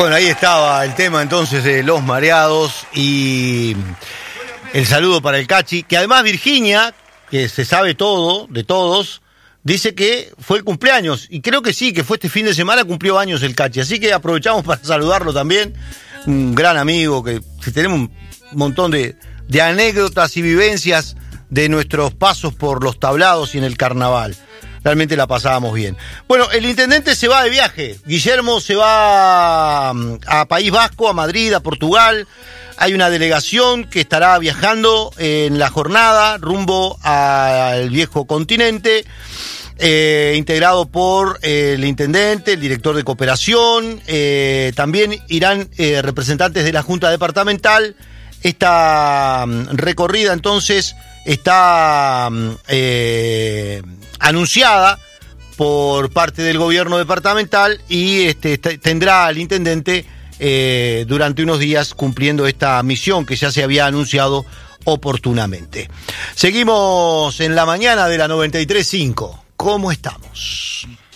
Bueno, ahí estaba el tema entonces de Los Mareados y el saludo para el Cachi, que además Virginia, que se sabe todo, de todos, dice que fue el cumpleaños, y creo que sí, que fue este fin de semana, cumplió años el Cachi, así que aprovechamos para saludarlo también, un gran amigo, que tenemos un montón de anécdotas y vivencias de nuestros pasos por los tablados y en el carnaval. Realmente la pasábamos bien. Bueno, el intendente se va de viaje. Guillermo se va a País Vasco, a Madrid, a Portugal. Hay una delegación que estará viajando en la jornada rumbo al viejo continente, integrado por el intendente, el director de cooperación. También irán representantes de la Junta Departamental. Esta recorrida entonces está anunciada por parte del gobierno departamental y tendrá al intendente durante unos días cumpliendo esta misión que ya se había anunciado oportunamente. Seguimos en la mañana de la 93.5. ¿Cómo estamos?